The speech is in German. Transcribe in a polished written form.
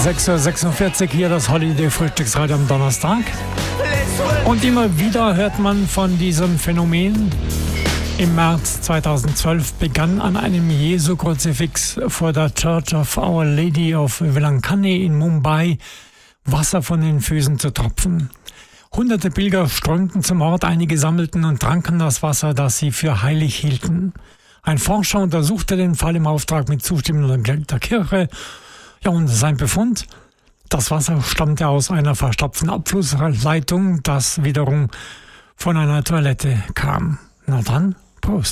6:46 Uhr hier das Holiday-Frühstücksradio am Donnerstag. Und immer wieder hört man von diesem Phänomen. Im März 2012 begann an einem Jesu-Kruzifix vor der Church of Our Lady of Velankani in Mumbai Wasser von den Füßen zu tropfen. Hunderte Pilger strömten zum Ort, einige sammelten und tranken das Wasser, das sie für heilig hielten. Ein Forscher untersuchte den Fall im Auftrag mit Zustimmung der Kirche. Ja, und sein Befund: Das Wasser stammte aus einer verstopften Abflussleitung, das wiederum von einer Toilette kam. Na dann, Prost.